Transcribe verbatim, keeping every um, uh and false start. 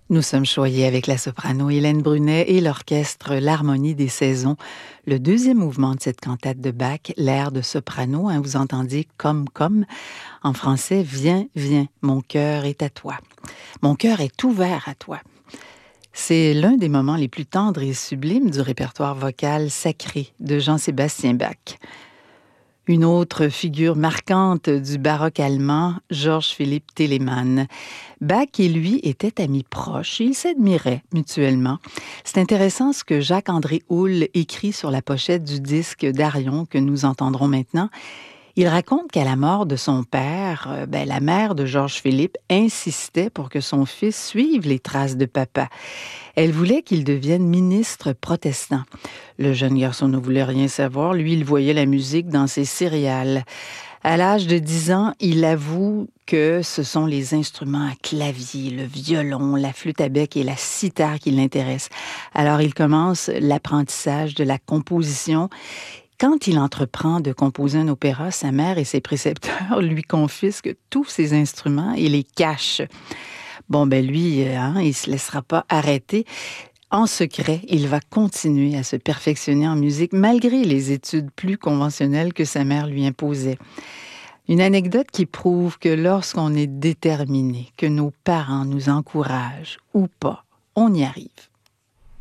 Nous sommes choyés avec la soprano Hélène Brunet et l'orchestre L'Harmonie des saisons. Le deuxième mouvement de cette cantate de Bach, l'air de soprano, hein, vous entendiez « comme, comme ». En français, « viens, viens, mon cœur est à toi ». Mon cœur est ouvert à toi. C'est l'un des moments les plus tendres et sublimes du répertoire vocal sacré de Jean-Sébastien Bach. Une autre figure marquante du baroque allemand, Georges Philipp Telemann. Bach et lui étaient amis proches et ils s'admiraient mutuellement. C'est intéressant ce que Jacques-André Houle écrit sur la pochette du disque d'Arion que nous entendrons maintenant. Il raconte qu'à la mort de son père, ben, la mère de Georges Philipp insistait pour que son fils suive les traces de papa. Elle voulait qu'il devienne ministre protestant. Le jeune garçon ne voulait rien savoir. Lui, il voyait la musique dans ses céréales. À l'âge de dix ans, il avoue que ce sont les instruments à clavier, le violon, la flûte à bec et la cithare qui l'intéressent. Alors, il commence l'apprentissage de la composition. Quand il entreprend de composer un opéra, sa mère et ses précepteurs lui confisquent tous ses instruments et les cachent. Bon, ben lui, hein, il ne se laissera pas arrêter. En secret, il va continuer à se perfectionner en musique malgré les études plus conventionnelles que sa mère lui imposait. Une anecdote qui prouve que lorsqu'on est déterminé, que nos parents nous encouragent ou pas, on y arrive.